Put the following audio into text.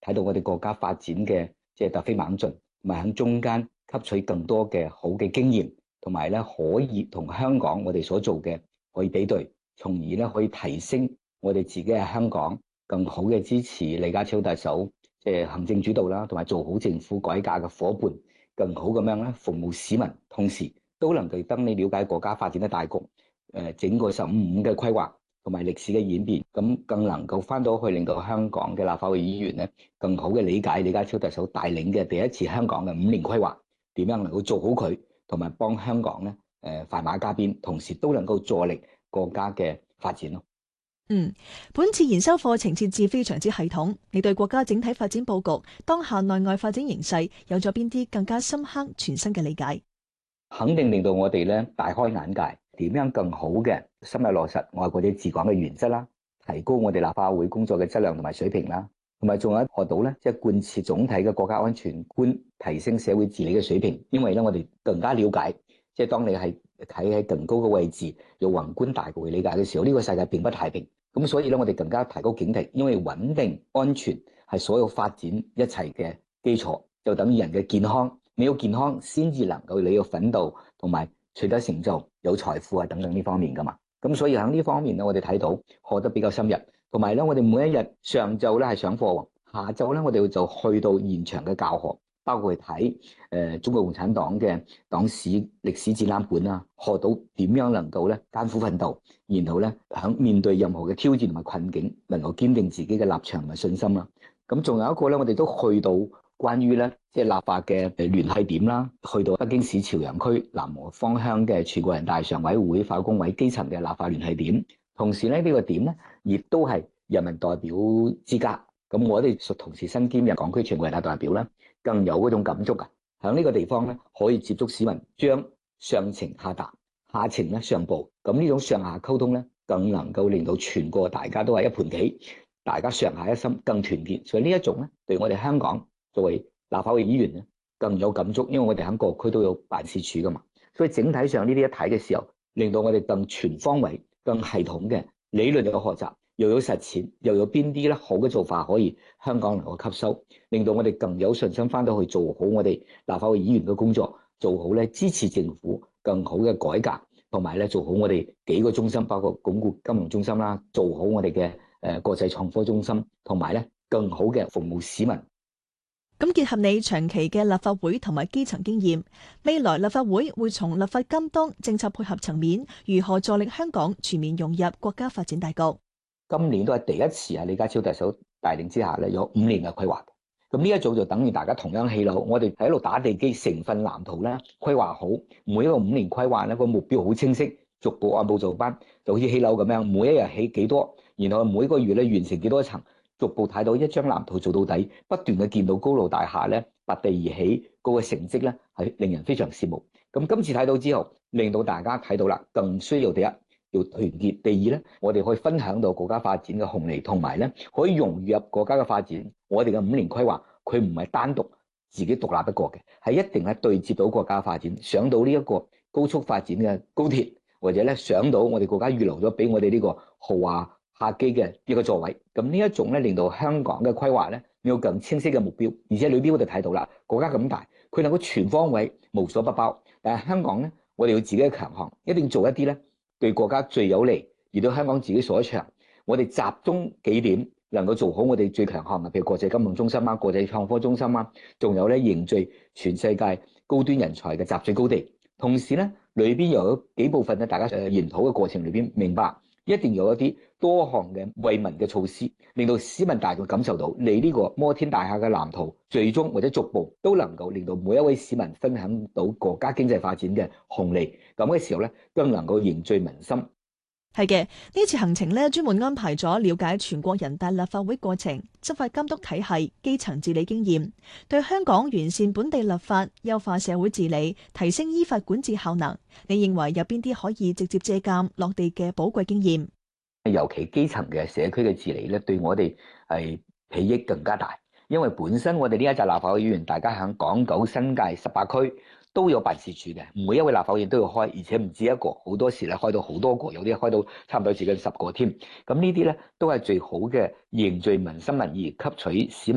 睇到我哋國家發展嘅即係突飛猛進，同埋喺中間吸取更多嘅好嘅經驗，同埋咧可以同香港我哋所做嘅可以比對，從而咧可以提升我哋自己喺香港更好嘅支持李家超特首即係行政主導啦，同埋做好政府改革嘅夥伴，更好咁樣咧服務市民，同時都能夠等你了解國家發展嘅大局，整個15+5嘅規劃同埋歷史嘅演變，咁更能夠翻到去令到香港嘅立法會議員咧更好嘅理解李家超特首帶領嘅第一次香港嘅5年規劃點樣能夠做好佢，同埋幫香港咧快馬加鞭，同時都能夠助力國家嘅發展咯。 本次研修課程設置非常之系統，你對國家整體發展佈局、當下內外發展形勢有咗邊啲更加深刻、全新嘅理解？ 肯定令到我哋咧大開眼界，點樣更好嘅深入落實愛國者治港嘅原則啦，提高我哋立法會工作嘅質量同埋水平啦，同埋仲有學到咧即係貫徹總體嘅國家安全觀，提升社會治理嘅水平。因為咧我哋更加了解，即係當你係企喺更高嘅位置，用宏觀大局去理解嘅時候，呢個世界並不太平。咁所以咧，我哋更加提高警惕，因為穩定安全係所有發展一切嘅基礎，就等於人嘅健康。你要健康先至能夠你要奮鬥同埋取得成就、有財富啊等等呢方面噶嘛。咁所以喺呢方面咧，我哋睇到學得比較深入，同埋咧，我哋每一日上晝咧係上課，下晝咧我哋就去到現場嘅教學。包括去睇中國共產黨嘅黨史歷史展覽館啦，學到點樣能夠咧艱苦奮鬥，然後咧喺面對任何嘅挑戰同埋困境，能夠堅定自己嘅立場同埋信心啦。咁仲有一個咧，我哋都去到關於咧即係立法嘅聯繫點啦，去到北京市朝陽區南河坊鄉嘅全國人大常委會法工委基層嘅立法聯繫點，同時咧呢個點咧亦都係人民代表之家。咁我哋同時身兼港區全國人大代表咧，更有嗰種感觸啊！喺呢個地方咧，可以接觸市民，將上情下達，下情咧上報。咁呢種上下溝通咧，更能夠令到全國大家都係一盤棋，大家上下一心，更團結。所以呢一種咧，對我哋香港作為立法會議員咧，更有感觸，因為我哋喺各區都有辦事處噶嘛。所以整體上呢啲一睇嘅時候，令到我哋更全方位、更系統嘅理論嘅學習。又有實踐，又有邊啲咧好嘅做法可以香港能夠吸收，令到我哋更有信心翻到去做好我哋立法會議員嘅工作，做好咧支持政府更好嘅改革，同埋咧做好我哋幾個中心，包括鞏固金融中心啦，做好我哋嘅國際創科中心，同埋咧更好嘅服務市民。 咁結合你長期嘅立法會同埋基層經驗，未來立法會會從立法監督、政策配合層面，如何助力香港全面融入國家發展大局？ 今年都係第一次喺李家超特首帶領之下咧，有5年嘅規劃。咁呢一組就等於大家同樣起樓，我哋喺度打地基，成份藍圖咧規劃好，每一個5年規劃咧個目標好清晰，逐步按部就班，就好似起樓咁樣，每一日起幾多，然後每個月咧完成幾多層，逐步睇到一張藍圖做到底，不斷嘅見到高樓大廈咧拔地而起，嗰個成績咧係令人非常羨慕。咁今次睇到之後，令到大家睇到啦，更需要第一，要團結。第二咧，我哋可以分享到國家發展嘅紅利，同埋咧可以融入國家嘅發展。我哋嘅5年規劃，佢唔係單獨自己獨立一個嘅，係一定係對接到國家發展，上到呢一個高速發展嘅高鐵，或者咧上到我哋國家預留咗俾我哋呢個豪華客機嘅一個座位。咁呢一種咧，令到香港嘅規劃咧有更清晰嘅目標，而且裏邊我哋睇到啦，國家咁大，佢能夠全方位無所不包。但係香港咧，我哋要自己嘅強項，一定做一啲咧對國家最有利，而對香港自己所長，我哋集中幾點能夠做好我哋最強項嘅，譬如國際金融中心啊、國際創科中心啊，仲有咧凝聚全世界高端人才嘅集聚高地。同時咧，裏邊又有幾部分咧，大家研討嘅過程裏邊明白，一定有一啲多項嘅惠民嘅措施，令到市民大眾感受到你呢個摩天大廈嘅藍圖，最終或者逐步都能夠令到每一位市民分享到國家經濟發展嘅紅利。咁嘅時候咧，更能夠凝聚民心。 係嘅，呢次行程咧專門安排咗了解全國人大立法會過程、執法監督體系、基層治理經驗，對香港完善本地立法、優化社會治理、提升依法管治效能，你認為有邊啲可以直接借鑑落地嘅寶貴經驗？ 尤其基層嘅社區嘅治理咧，對我哋係裨益更加大，因為本身我哋呢一紮立法會議員，大家喺港九新界18區都有辦事處嘅，每一位立法會議員都要開，而且唔止一個，好多時咧開到好多個，有啲開到差唔多接近10個添。咁呢啲咧都係最好嘅凝聚民心民意，吸取市民